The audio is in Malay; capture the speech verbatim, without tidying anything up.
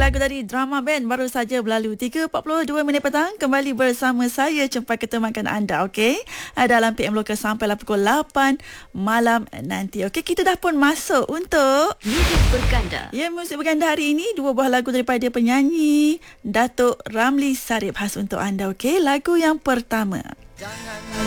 lagu dari Drama Band baru saja berlalu tiga empat puluh dua minit petang. Kembali bersama saya Cempa Ketemakan anda, okey? Dalam P M Lokal sampailah pukul lapan malam nanti. Okey, kita dah pun masuk untuk Muzik Berganda. Ya, muzik berganda hari ini dua buah lagu daripada penyanyi Datuk Ramli Sarip khas untuk anda, okey? Lagu yang pertama. Jangan